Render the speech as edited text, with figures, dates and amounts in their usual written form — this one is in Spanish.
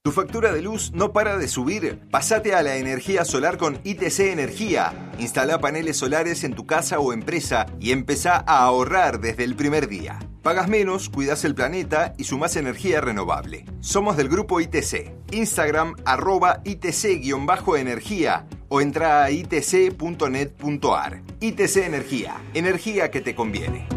¿Tu factura de luz no para de subir? Pásate a la energía solar con ITC Energía. Instala paneles solares en tu casa o empresa y empezá a ahorrar desde el primer día. Pagas menos, cuidas el planeta y sumás energía renovable. Somos del grupo ITC. Instagram @ITC_energía o entra a itc.net.ar. ITC Energía. Energía que te conviene.